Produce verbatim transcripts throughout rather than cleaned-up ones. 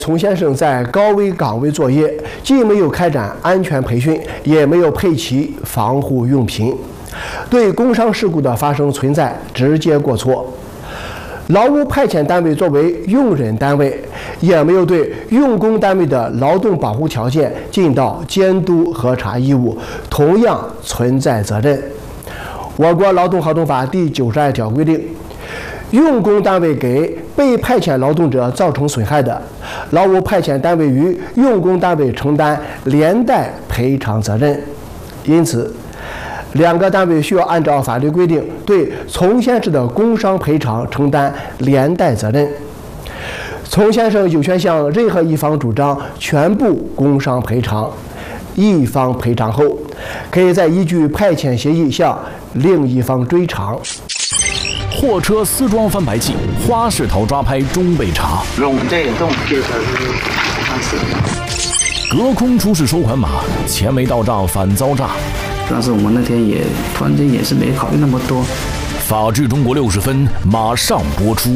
丛先生在高危岗位作业，既没有开展安全培训，也没有配齐防护用品，对工伤事故的发生存在直接过错。劳务派遣单位作为用人单位，也没有对用工单位的劳动保护条件尽到监督核查义务，同样存在责任。我国劳动合同法第九十二条规定，用工单位给被派遣劳动者造成损害的，劳务派遣单位与用工单位承担连带赔偿责任。因此，两个单位需要按照法律规定对丛先生的工伤赔偿承担连带责任。丛先生有权向任何一方主张全部工伤赔偿，一方赔偿后，可以再依据派遣协议向另一方追偿。 货车丝装翻白器，花式头抓拍中被查。 用这个动，这个是隔空出示收款码，钱没到账反遭诈。 但是我们那天也突然间也是没考虑那么多。 法治中国六十分马上播出。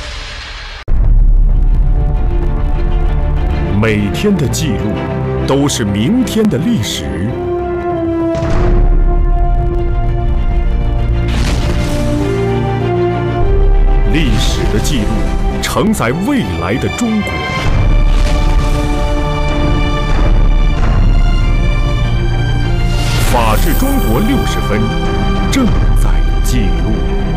每天的记录都是明天的历史。历史的记录承载未来的中国。法治中国六十分正在记录。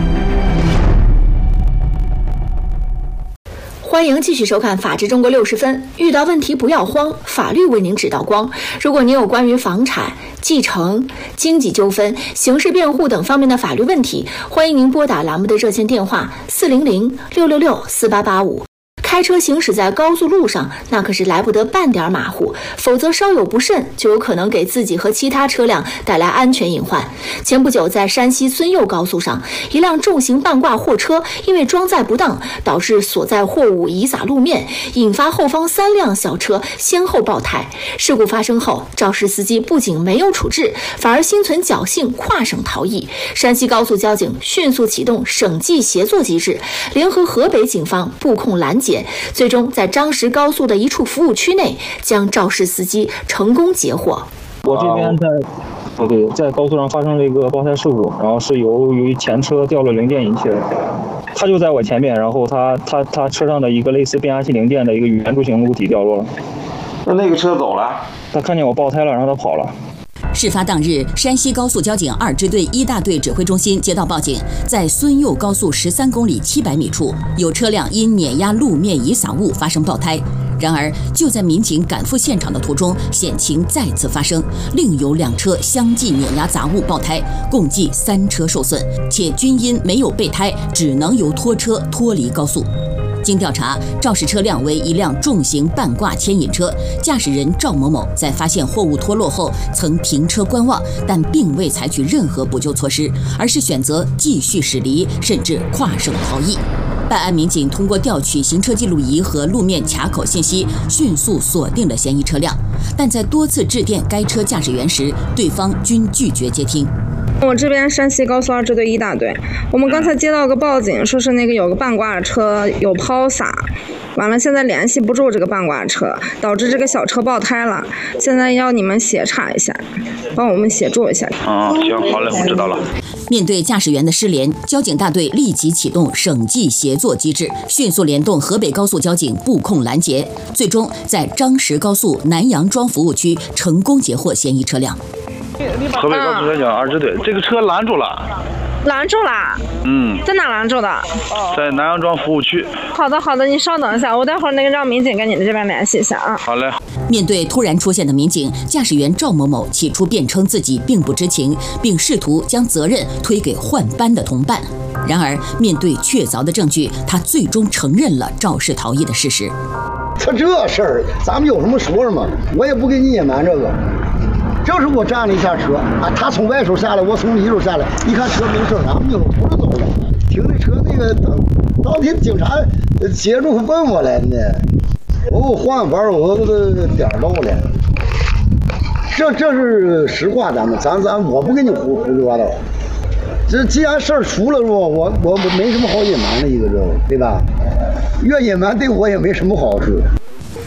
欢迎继续收看《法治中国六十分》，遇到问题不要慌，法律为您指道光。如果您有关于房产、继承、经济纠纷、刑事辩护等方面的法律问题，欢迎您拨打栏目的热线电话四零零六六六四八八五。开车行驶在高速路上，那可是来不得半点马虎，否则稍有不慎，就有可能给自己和其他车辆带来安全隐患。前不久，在山西孙佑高速上，一辆重型半挂货车因为装载不当，导致所载货物遗洒路面，引发后方三辆小车先后爆胎。事故发生后，肇事司机不仅没有处置，反而心存侥幸跨省逃逸。山西高速交警迅速启动省际协作机制，联合河北警方布控拦截，最终在张石高速的一处服务区内将肇事司机成功截获。 我这边在，对对，在高速上发生了一个爆胎事故，然后是由于前车掉了零件引起的。他就在我前面，然后他他他车上的一个类似变压器零件的一个圆柱形物体掉落了。 那那个车走了？ 他看见我爆胎了，然后他跑了。 事发当日，山西高速交警二支队一大队指挥中心接到报警，在孙佑高速十三公里七百米处，有车辆因碾压路面遗洒物发生爆胎。然而，就在民警赶赴现场的途中，险情再次发生，另有两车相继碾压杂物爆胎，共计三车受损，且均因没有备胎，只能由拖车脱离高速。经调查，肇事车辆为一辆重型半挂牵引车，驾驶人赵某某在发现货物脱落后曾停车观望，但并未采取任何补救措施，而是选择继续驶离，甚至跨省逃逸。办案民警通过调取行车记录仪和路面卡口信息，迅速锁定了嫌疑车辆，但在多次致电该车驾驶员时，对方均拒绝接听。 我这边山西高速二支队一大队，我们刚才接到个报警，说是那个有个半挂车有抛洒，完了现在联系不住这个半挂车，导致这个小车爆胎了，现在要你们协查一下，帮我们协助一下。 啊、嗯，行，好嘞，我知道了。 面对驾驶员的失联，交警大队立即启动省际协作机制，迅速联动河北高速交警布控拦截，最终在张石高速南杨庄服务区成功截获嫌疑车辆。 河北高速交警二支队，这个车拦住了。 拦住了？ 嗯， 在哪拦住的？ 在南杨庄服务区。 好的，好的，你稍等一下，我待会儿那个让民警跟你们这边联系一下啊。 好嘞。 面对突然出现的民警，驾驶员赵某某起初辩称自己并不知情，并试图将责任推给换班的同伴。然而，面对确凿的证据，他最终承认了肇事逃逸的事实。 他这事儿，咱们有什么说什么，我也不给你隐瞒这个。就是我站了一下车啊，他从外手下来，我从里手下来，一看车没事，咱们就不是走了，停的车那个等，当天警察接住问我来呢，我换班我点到了，这这是实话，咱们咱咱我不跟你胡胡说的，这既然事儿出了，我我我没什么好隐瞒的一个这个，对吧？越隐瞒对我也没什么好处。